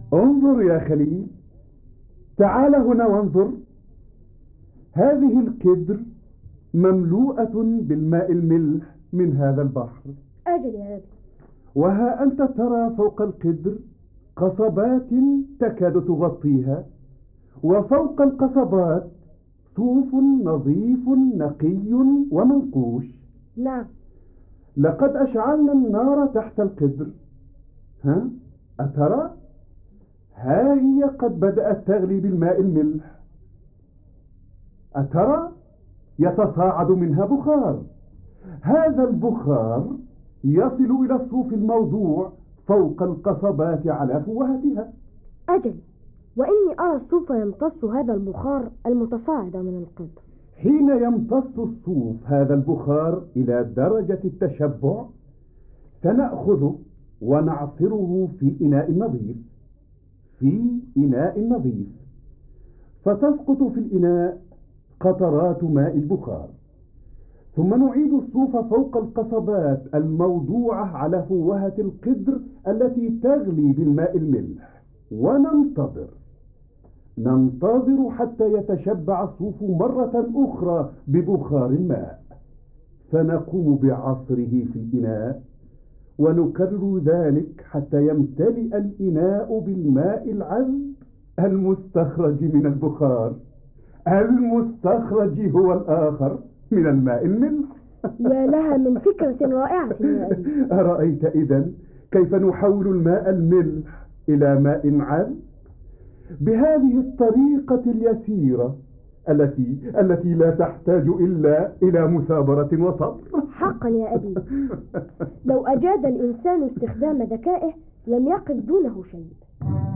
انظر يا خليل، تعال هنا وانظر. هذه القدر مملوءة بالماء الملح من هذا البحر. أجل يا أبي. وها أنت ترى فوق القدر قصبات تكاد تغطيها، وفوق القصبات صوف نظيف نقي ومنقوش. نعم. لقد أشعلنا النار تحت القدر. ها؟ أترى؟ ها هي قد بدأت تغلي بالماء الملح. أترى؟ يتصاعد منها بخار. هذا البخار يصل إلى الصوف الموضوع فوق القصبات على فوهتها. أجل، وإني أرى الصوف يمتص هذا البخار المتصاعد من القدر. حين يمتص الصوف هذا البخار إلى درجة التشبع، سنأخذه ونعصره في إناء نظيف، فتسقط في الإناء قطرات ماء البخار. ثم نعيد الصوف فوق القصبات الموضوعة على فوهة القدر التي تغلي بالماء الملح، ننتظر حتى يتشبع الصوف مرة أخرى ببخار الماء، فنقوم بعصره في الإناء، ونكرر ذلك حتى يمتلئ الإناء بالماء العذب المستخرج من البخار. المستخرج هو الآخر من الماء الملح. يا لها من فكرة رائعة يا أبي. أرأيت إذن كيف نحول الماء الملح إلى ماء عذب بهذه الطريقة اليسيرة التي لا تحتاج إلا إلى مثابرة وصبر؟ حقا يا أبي، لو أجاد الإنسان استخدام ذكائه لم يقف دونه شيء.